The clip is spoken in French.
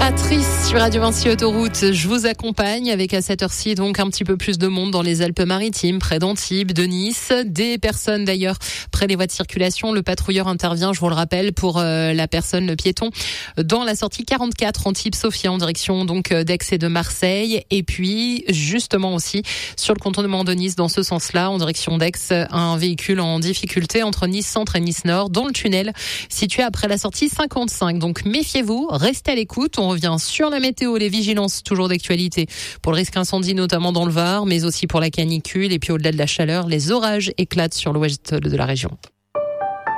Patrice sur Radio Vinci Autoroute, je vous accompagne avec à cette heure-ci donc un petit peu plus de monde dans les Alpes-Maritimes, près d'Antibes, de Nice, des personnes d'ailleurs près des voies de circulation. Le patrouilleur intervient, je vous le rappelle, pour la personne, le piéton, dans la sortie 44 Antibes-Sophia en direction donc d'Aix et de Marseille, et puis justement aussi sur le contournement de Nice dans ce sens-là en direction d'Aix, un véhicule en difficulté entre Nice Centre et Nice Nord dans le tunnel situé après la sortie 55. Donc méfiez-vous, restez à l'écoute. On revient sur la météo, les vigilances toujours d'actualité pour le risque incendie notamment dans le Var, mais aussi pour la canicule, et puis au-delà de la chaleur, les orages éclatent sur l'ouest de la région.